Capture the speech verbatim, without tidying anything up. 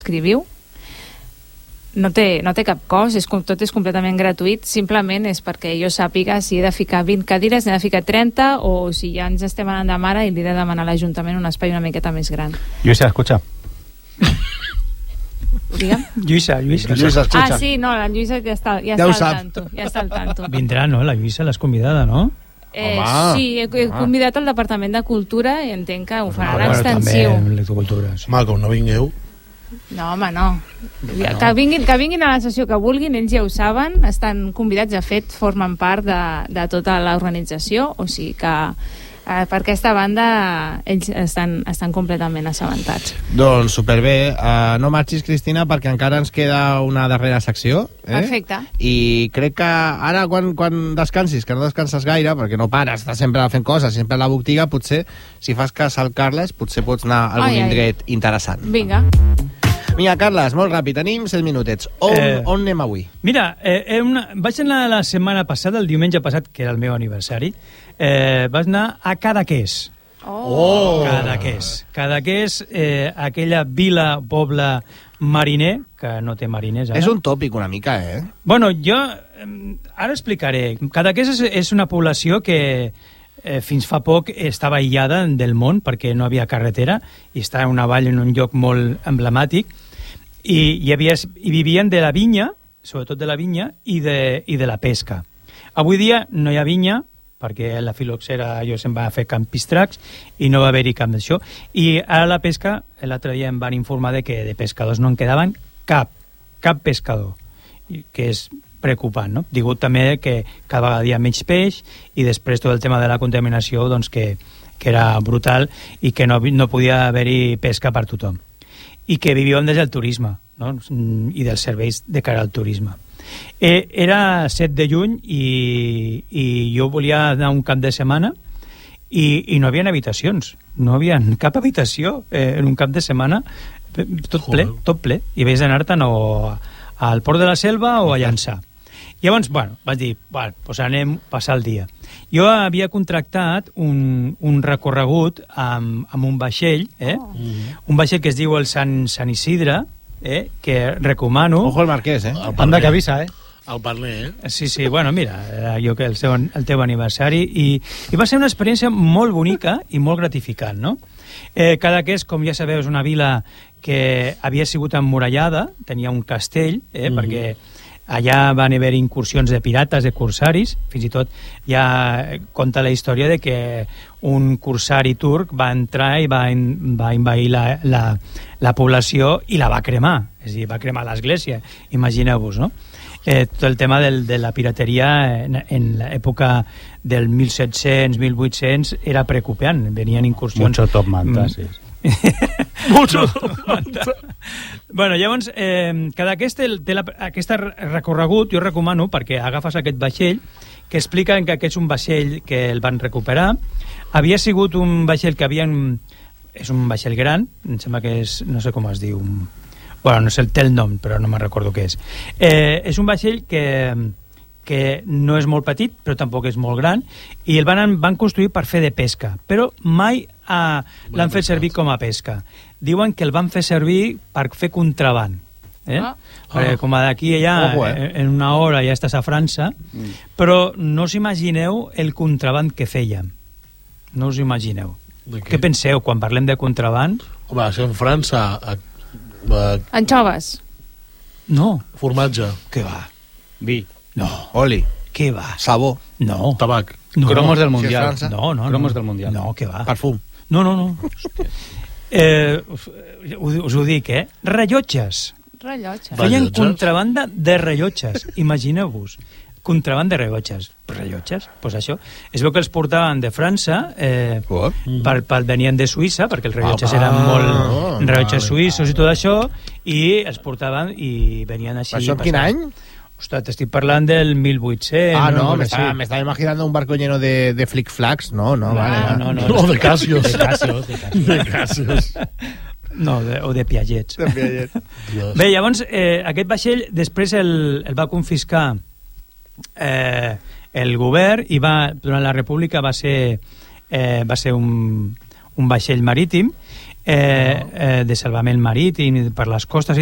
escriviu. No té, no té cap cost, és, tot és completament gratuït, simplement és perquè jo sàpiga si he de ficar vint cadires, n'he de ficar trenta, o si ja ens estem anant de mare i li he de demanar a l'Ajuntament un espai una miqueta més gran. Lluïsa, escucha. Digue'm? Lluïsa, Lluïsa. Lluïsa, escucha. Ah, sí, no, la Lluïsa ja està, ja Ja ho està al sap. tanto. Ja està al tanto. Vindrà, no? La Lluïsa l'has convidada, no? Eh, Home. sí, he, he convidat al Departament de Cultura i entenc que ho faran Bueno, extensiu. també l'Ecocultura, sí. Home, com no vingueu. No, home, no. Que vinguin, que vinguin a la sessió que vulguin, ells ja ho saben, estan convidats, de fet, formen part de, de tota l'organització, o sigui que eh, per aquesta banda ells estan, estan completament assabentats. Doncs superbé. Uh, no marxis, Cristina, perquè encara ens queda una darrera secció. Eh? Perfecte. I crec que ara, quan, quan descansis, que no descanses gaire, perquè no pares, estàs sempre fent coses, sempre a la botiga, potser, si fas cas al Carles, potser pots anar a algun Ai, ai. indret interessant. Vinga. Vinga, Carles, molt ràpid, tenim set minutets. On, Eh. on anem avui? Mira, eh, eh, una, vaig anar la setmana passada, el diumenge passat, que era el meu aniversari, eh, vaig anar a Cadaqués. Oh. Cadaqués. Cadaqués, eh, aquella vila, poble mariner, que no té mariners ara. És un tòpic una mica, eh? Bueno, jo eh, ara explicaré. Cadaqués és, és una població que eh, fins fa poc estava aïllada del món perquè no havia carretera i està en una vall en un lloc molt emblemàtic i, hi, havia, hi vivien de la vinya, sobretot de la vinya i de, i de la pesca. Avui dia no hi ha vinya perquè la filoxera allò se'n va fer campistracs i no va haver-hi cap d'això. I ara la pesca, l'altre dia em van informar de que de pescadors no en quedaven cap, cap pescador, que és preocupant, no? Digut també que cada vegada hi ha menys peix i després tot el tema de la contaminació, doncs que, que era brutal i que no, no podia haver-hi pesca per tothom. I que vivíem des del turisme, no? I dels serveis de cara al turisme. Eh, era set de juny i, i jo volia anar un cap de setmana i, i no hi havia habitacions, no hi havia cap habitació eh, en un cap de setmana, tot ple, tot ple, i vés d'anar-te'n o al Port de la Selva o a Llançà. Llavors, bueno, vaig dir, bueno, doncs anem a passar el dia. Jo havia contractat un, un recorregut amb, amb un vaixell, eh? Oh. Un vaixell que es diu el Sant, Sant Isidre, eh? Que recomano. Ojo el Marquès, eh? Anda que avisa, eh? El parler, eh? Sí, sí, bueno, mira, jo que el, seu, el teu aniversari i, i va ser una experiència molt bonica i molt gratificant, no? Eh, Cadaqués, com ja sabeu, és una vila que havia sigut emmurallada, tenia un castell, eh? Mm-hmm. Perquè allà van haver incursions de pirates, de corsaris, fins i tot ja conta la història de que un corsari turc va entrar i va, in, va invair la, la, la població i la va cremar, és a dir, va cremar l'església, imagineu-vos, no? Eh, tot el tema del, de la pirateria en, en l'època del mil set-cents, mil vuit-cents era preocupant, venien incursions... Mucho top manta, sí. Mucho top manta. Bueno, llavors, eh, cada aquest, té la, aquest recorregut, jo recomano, perquè agafes aquest vaixell, que explica que aquest és un vaixell que el van recuperar. Havia sigut un vaixell que havien... És un vaixell gran, em sembla que és... No sé com es diu... Bueno, no sé, té el nom, però no me'n recordo què és. Eh, és un vaixell que, que no és molt petit, però tampoc és molt gran, i el van, van construir per fer de pesca, però mai eh, l'han fet servir com a pesca. Diuen que el van fer servir per fer contraband. Eh? Ah. Perquè com d'aquí allà, oh, eh. en una hora ja estàs a França, mm. però no us imagineu el contraband que fèiem. No us imagineu. Què? Què penseu quan parlem de contraband? Home, això en França... A... Anxoves. No. Formatge. Què va? Vi. No. Oli. Què va? Sabó. No. Tabac. No. Cromos del Mundial. Si no, no, Cromos no. del Mundial. No, què va? Perfum. No, no, no. eh, us, us ho dic, eh? Rellotges. Rellotges. Feien Rellotges? contrabanda de rellotges. Imagineu-vos. Contraband de rellotges. Rellotges? Doncs pues això. Es veu que els portaven de França, eh, per, per, venien de Suïssa, perquè els rellotges Ah, eren molt ah, rellotges vale, suïssos vale. i tot això, i els portaven i venien així. Això en quin any? Ostres, t'estic parlant del mil vuit-cents. Ah, no, no me estaba, me estaba imaginando un barco lleno de, de flic-flacs. No, no, No, vale. no, no. No, de Casios. De Casios, de Casios. De Casios. No, de, o de Piagets. Dios. Bé, llavors, eh, aquest vaixell després el, el va confiscar eh, el govern i va, durant la República va ser, eh, va ser un, un vaixell marítim eh, eh, de salvament marítim per les costes